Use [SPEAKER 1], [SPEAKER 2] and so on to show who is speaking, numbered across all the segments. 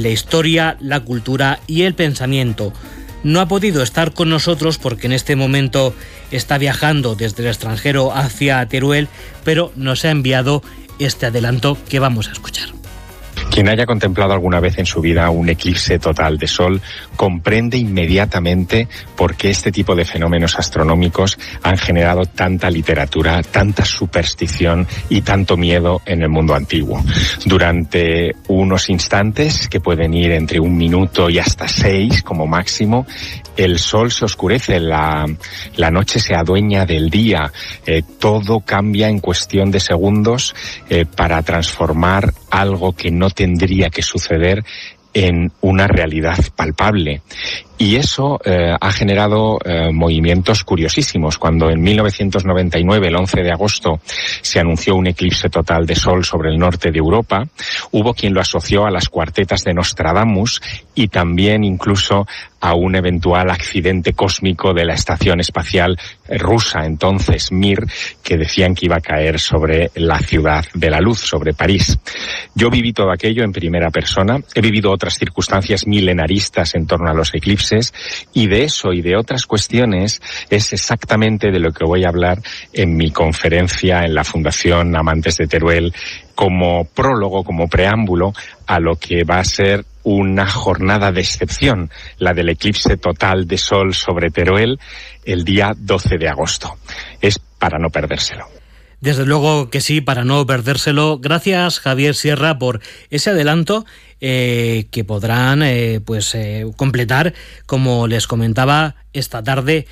[SPEAKER 1] la historia, la cultura y el pensamiento. No ha podido estar con nosotros porque en este momento está viajando desde el extranjero hacia Teruel, pero nos ha enviado este adelanto que vamos a escuchar.
[SPEAKER 2] Quien haya contemplado alguna vez en su vida un eclipse total de sol comprende inmediatamente por qué este tipo de fenómenos astronómicos han generado tanta literatura, tanta superstición y tanto miedo en el mundo antiguo. Durante unos instantes, que pueden ir entre 1 minuto y hasta 6 como máximo, el sol se oscurece, la noche se adueña del día, todo cambia en cuestión de segundos para transformar algo que no tendría que suceder en una realidad palpable. Y eso ha generado movimientos curiosísimos. Cuando en 1999, el 11 de agosto, se anunció un eclipse total de sol sobre el norte de Europa, hubo quien lo asoció a las cuartetas de Nostradamus y también incluso a un eventual accidente cósmico de la estación espacial rusa, entonces Mir, que decían que iba a caer sobre la ciudad de la luz, sobre París. Yo viví todo aquello en primera persona, he vivido otras circunstancias milenaristas en torno a los eclipses, y de eso y de otras cuestiones es exactamente de lo que voy a hablar en mi conferencia en la Fundación Amantes de Teruel, como prólogo, como preámbulo a lo que va a ser una jornada de excepción, la del eclipse total de sol sobre Teruel el día 12 de agosto. Es para no perdérselo.
[SPEAKER 1] Desde luego que sí, para no perdérselo. Gracias, Javier Sierra, por ese adelanto que podrán completar, como les comentaba, esta tarde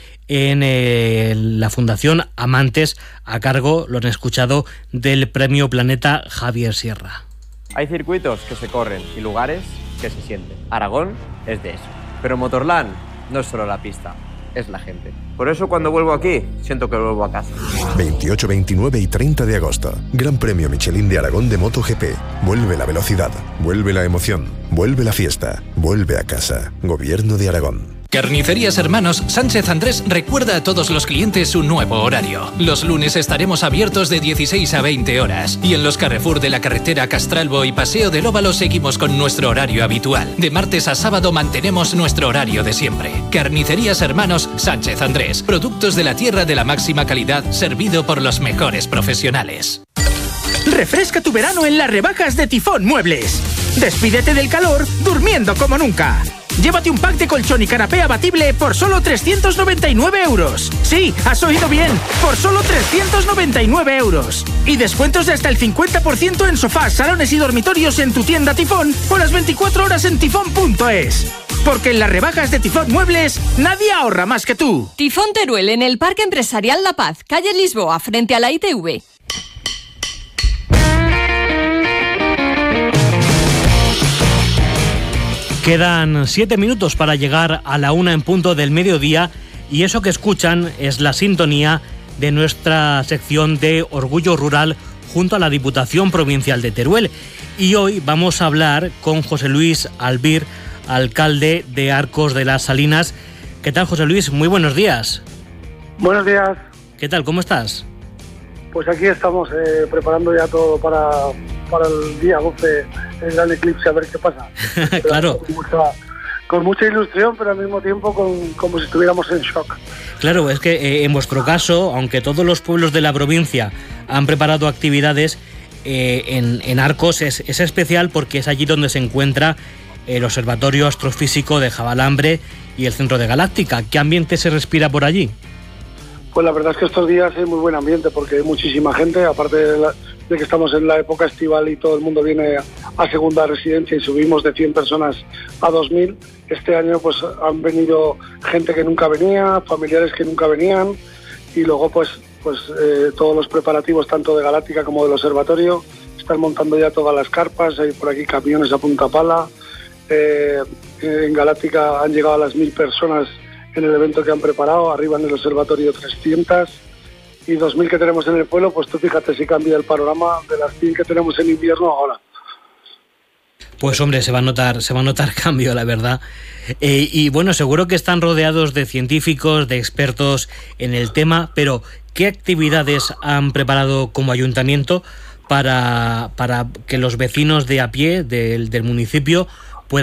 [SPEAKER 1] en la Fundación Amantes, a cargo, lo han escuchado, del Premio Planeta Javier Sierra.
[SPEAKER 3] Hay circuitos que se corren y lugares que se sienten. Aragón es de eso. Pero Motorland no es solo la pista, es la gente. Por eso cuando vuelvo aquí, siento que vuelvo a casa.
[SPEAKER 4] 28, 29 y 30 de agosto. Gran Premio Michelin de Aragón de MotoGP. Vuelve la velocidad, vuelve la emoción, vuelve la fiesta, vuelve a casa. Gobierno de Aragón.
[SPEAKER 5] Carnicerías Hermanos Sánchez Andrés recuerda a todos los clientes su nuevo horario. Los lunes estaremos abiertos de 16 a 20 horas. Y en los Carrefour de la carretera Castralbo y Paseo del Óvalo seguimos con nuestro horario habitual. De martes a sábado mantenemos nuestro horario de siempre. Carnicerías Hermanos Sánchez Andrés. Productos de la tierra de la máxima calidad, servido por los mejores profesionales.
[SPEAKER 6] Refresca tu verano en las rebajas de Tifón Muebles. Despídete del calor durmiendo como nunca. Llévate un pack de colchón y canapé abatible por solo 399 euros. Sí, has oído bien, por solo 399 euros. Y descuentos de hasta el 50% en sofás, salones y dormitorios en tu tienda Tifón o las 24 horas en tifón.es. Porque en las rebajas de Tifón Muebles, nadie ahorra más que tú.
[SPEAKER 7] Tifón Teruel, en el Parque Empresarial La Paz, calle Lisboa, frente a la ITV.
[SPEAKER 1] Quedan 7 minutos para llegar a la 1 en punto del mediodía, y eso que escuchan es la sintonía de nuestra sección de Orgullo Rural junto a la Diputación Provincial de Teruel. Y hoy vamos a hablar con José Luis Albir, alcalde de Arcos de las Salinas. ¿Qué tal, José Luis? Muy buenos días.
[SPEAKER 8] Buenos días.
[SPEAKER 1] ¿Qué tal? ¿Cómo estás?
[SPEAKER 8] Pues aquí estamos preparando ya todo para el día 12, el gran eclipse, a ver qué pasa.
[SPEAKER 1] Claro.
[SPEAKER 8] Con mucha ilusión, pero al mismo tiempo como si estuviéramos en shock.
[SPEAKER 1] Claro, es que en vuestro caso, aunque todos los pueblos de la provincia han preparado actividades, en Arcos es especial porque es allí donde se encuentra el Observatorio Astrofísico de Javalambre y el Centro de Galáctica. ¿Qué ambiente se respira por allí?
[SPEAKER 8] Pues la verdad es que estos días hay muy buen ambiente porque hay muchísima gente, aparte de que estamos en la época estival y todo el mundo viene a segunda residencia y subimos de 100 personas a 2.000. Este año pues han venido gente que nunca venía, familiares que nunca venían, y luego pues todos los preparativos tanto de Galáctica como del observatorio están montando ya todas las carpas, hay por aquí camiones a punta pala. En Galáctica han llegado a las 1.000 personas en el evento que han preparado, arriba en el observatorio 300 y 2.000 que tenemos en el pueblo, pues tú fíjate si cambia el panorama de las 100 que tenemos en invierno ahora.
[SPEAKER 1] Pues hombre, se va a notar cambio, la verdad. Y bueno, seguro que están rodeados de científicos, de expertos en el tema, pero ¿qué actividades han preparado como ayuntamiento para que los vecinos de a pie del municipio